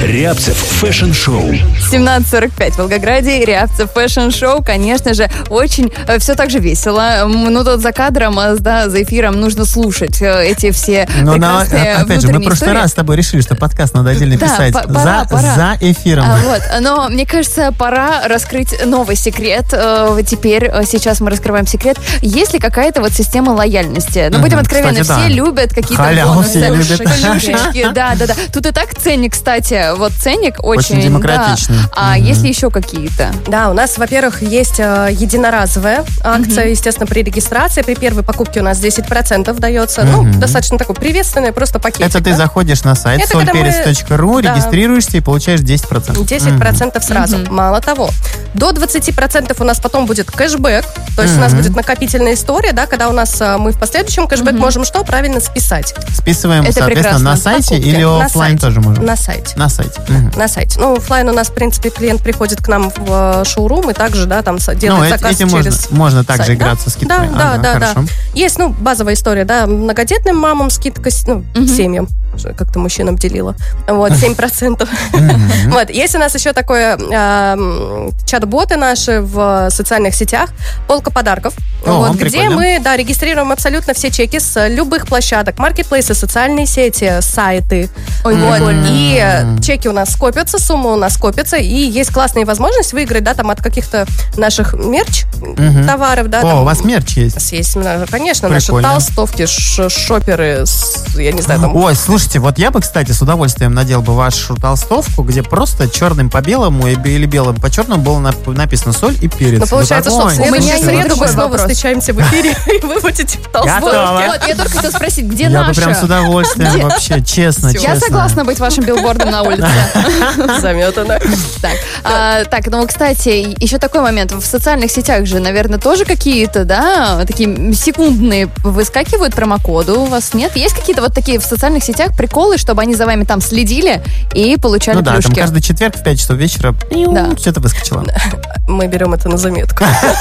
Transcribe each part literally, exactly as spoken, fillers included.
Рябцев фэшн-шоу. семнадцать сорок пять в Волгограде. Рябцев фэшн-шоу. Конечно же, очень э, все так же весело. Ну, тут за кадром, э, да, за эфиром нужно слушать э, эти все Но прекрасные на, опять же, мы в прошлый истории. раз с тобой решили, что подкаст надо отдельно Да, писать по- пора, за, пора. за эфиром. А, вот. Но мне кажется, пора раскрыть новый секрет. Э, Теперь, э, сейчас мы раскрываем секрет. Есть ли какая-то вот система лояльности? Ну, будем Мгм. откровенны, Кстати, все да. любят какие-то Халяву бонусы, все любят. плюшечки. Да, да, да. Тут и так ценник, кстати, вот ценник очень, Очень демократичный. да. А Мгм. есть ли еще какие-то? Да, у нас, во-первых, есть э, единоразовая акция, естественно, при регистрации. При первой покупке у нас десять процентов дается. Ну, Мгм. достаточно такой приветственный, просто пакетик. Это ты да? заходишь на сайт Это когда соль перец точка ру, Да. регистрируешься и получаешь десять процентов. десять процентов сразу. Мгм. Мало того, до двадцать процентов у нас потом будет кэшбэк. То есть у нас Мгм. будет накопительная история, да, когда у нас а, мы в последующем кэшбэк Мгм. можем что? Правильно списать. Списываем, Это соответственно, на прекрасно. сайте Покупки. или На оффлайн сайте. тоже можем? На сайте. На сайте. Мгм. На сайте. Ну, оффлайн у нас, в принципе, клиент приходит к нам в э, шоурум и также, да, там с- Ну, делает э- заказ этим через... можно, можно также сайт, да? играться с Да, скидками. да, Ага, да, да. хорошо. Есть, ну, базовая история, да, многодетным мамам скидка, с- ну, Мгм. семьям, что как-то мужчинам делила. Вот, семь процентов. Мгм. Вот, есть у нас еще такое э, чат-боты наши в социальных сетях, полка подарков, О, вот, где прикольно. мы, да, регистрируем абсолютно все чеки с любых площадок, маркетплейсы, социальные сети, сайты. Ой, Вот, прикольно. и э, чеки у нас скопятся, сумма у нас скопится, и есть классная возможность выиграть, да, там от каких-то наших мерч Мгм. товаров, да. О, там, у вас мерч есть? у нас есть, ну, конечно, Прикольно. наши толстовки, ш- шоперы, с- я не знаю, там... Ой, слушайте, вот я бы, кстати, с удовольствием надел бы вашу толстовку, где просто черным по белому и бе- или белым по черному было нап- написано соль и перец. Ну, получается, Вот что в такой. У меня следующую есть среду мы другой снова вопрос. встречаемся в эфире, и вы будете в толстовке. Готово. Вот, я только хотела спросить, где Я бы наша? прям с удовольствием Где? вообще, честно, Всё. честно. Я согласна быть вашим билбордом на улице. Заметано. Так, а, так, ну, кстати, еще такой момент. В социальных сетях же, наверное, тоже какие-то, да, такие секундные выскакивают промокоды у вас, нет? Есть какие-то вот такие в социальных сетях приколы, чтобы они за вами там следили и получали Ну да, там плюшки? каждый четверг в пять часов вечера Да. что-то выскочило. Мы берем это на заметку.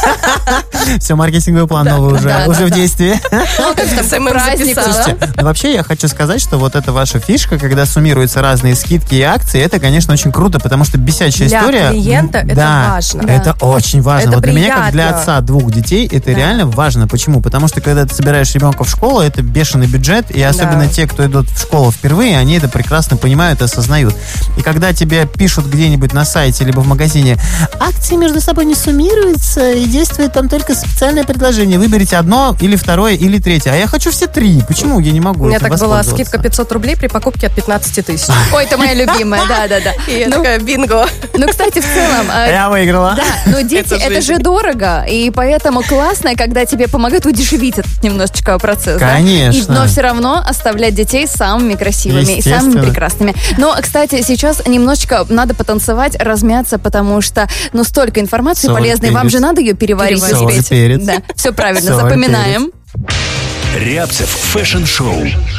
Все, маркетинговый план новый уже, да, уже да, в да. действии. Ну, как там, СММ к празднику, записала. да? Слушайте, ну, вообще я хочу сказать, что вот эта ваша фишка, когда суммируются разные скидки и акции, это, конечно, очень круто, потому что бесячая Для история... клиента м, это да, важно. Это очень важно. Это вот для меня, как для приятно. отца двух детей, это Да. реально важно. Почему? Потому что когда ты собираешь ребенка в школу, это бешеный бюджет, и особенно Да. те, кто идут в школу впервые, они это прекрасно понимают и осознают. И когда тебе пишут где-нибудь на сайте либо в магазине, акции между собой не суммируются, и действует там только специальное предложение. Выберите одно, или второе, или третье. А я хочу все три. Почему я не могу У меня этим так была воспользоваться? скидка пятьсот рублей при покупке от пятнадцать тысяч. Ой, это моя любимая, да-да-да. И я Ну, такая, бинго. ну, кстати, в целом... э, Я выиграла. Да, но дети, Это это, жизнь. же дорого, и поэтому классно, когда тебе помогают удешевить этот немножечко процесс. да? Конечно. И- но все равно оставлять детей самыми красивыми и самыми Естественно. прекрасными. Но, кстати, сейчас немножечко надо потанцевать, размяться, потому что, ну, столько информации Соль, полезной, вам перец. же надо ее переварить, Переварить. успеть. Соль, перец. Да, все правильно, Соль, запоминаем. Рябцев фэшн-шоу.